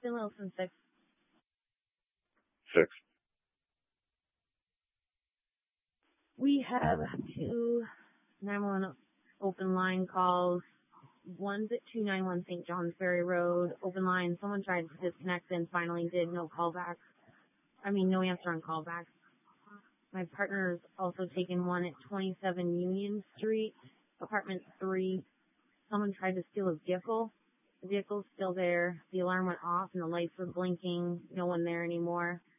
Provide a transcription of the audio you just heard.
Captain Wilson, 6. 6. We have 2 911 open line calls. One's at 291 St. John's Ferry Road, open line. Someone tried to disconnect and finally did. No callback. No answer on callback. My partner's also taken one at 27 Union Street, apartment 3. Someone tried to steal his vehicle. The vehicle's still there. The alarm went off and the lights were blinking. No one there anymore.